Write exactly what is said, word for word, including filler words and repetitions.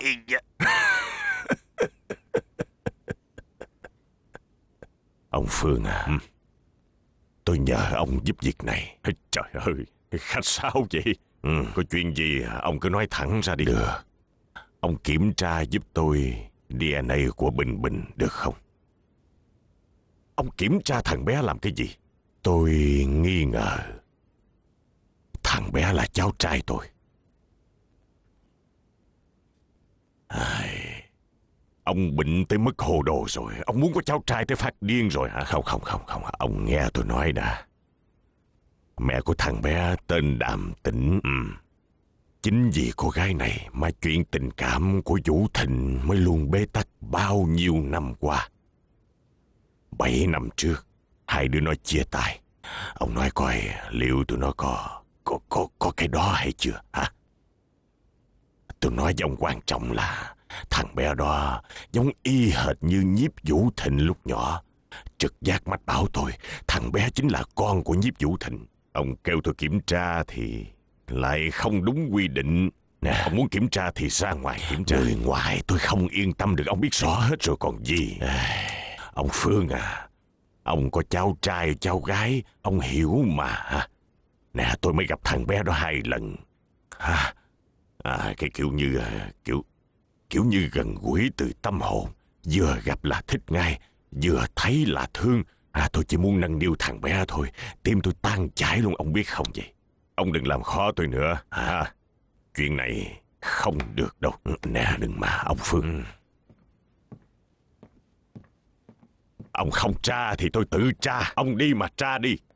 Ông Phương à, ừ. Tôi nhờ ông giúp việc này. Trời ơi, khách sáo vậy? Ừ. Có chuyện gì ông cứ nói thẳng ra đi. Được. Ông kiểm tra giúp tôi đê en a của Bình Bình được không? Ông kiểm tra thằng bé làm cái gì? Tôi nghi ngờ thằng bé là cháu trai tôi. Ai... Ông bệnh tới mức hồ đồ rồi. Ông muốn có cháu trai tới phát điên rồi hả? Không không không không. Ông nghe tôi nói đã. Mẹ của thằng bé tên Đàm Tĩnh. Ừ. Chính vì cô gái này mà chuyện tình cảm của Vũ Thịnh mới luôn bế tắc bao nhiêu năm qua. Bảy năm trước, hai đứa nó chia tay. Ông nói coi liệu tụi nó có có có có cái đó hay chưa hả? Tôi nói với ông quan trọng là thằng bé đó giống y hệt như Nhiếp Vũ Thịnh lúc nhỏ. Trực giác mách bảo tôi thằng bé chính là con của Nhiếp Vũ Thịnh. Ông kêu tôi kiểm tra thì lại không đúng quy định. Nè, ông muốn kiểm tra thì ra ngoài kiểm tra. Người ngoài tôi không yên tâm được, ông biết rõ hết rồi còn gì. Ông Phương à, ông có cháu trai cháu gái, ông hiểu mà hả? Nè, tôi mới gặp thằng bé đó hai lần. À, à, cái kiểu như kiểu kiểu như gần gũi từ tâm hồn. Vừa gặp là thích ngay, vừa thấy là thương. À, tôi chỉ muốn nâng niu thằng bé thôi. Tim tôi tan chảy luôn, ông biết không vậy? Ông đừng làm khó tôi nữa. À, chuyện này không được đâu. Nè, đừng mà ông Phương. Ông không tra thì tôi tự tra. Ông đi mà tra đi.